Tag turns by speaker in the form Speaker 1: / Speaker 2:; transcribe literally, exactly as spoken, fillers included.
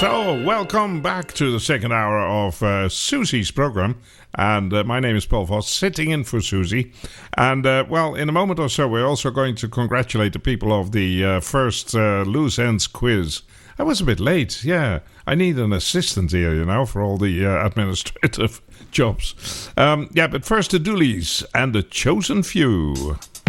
Speaker 1: So, welcome back to the second hour of uh, Susie's program. And uh, my name is Paul Voss, sitting in for Susie. And, uh, well, in a moment or so, we're also going to congratulate the people of the uh, first uh, Loose Ends quiz. I was a bit late, yeah. I need an assistant here, you know, for all the uh, administrative jobs. Um, yeah, but first the Dooleys and the Chosen Few.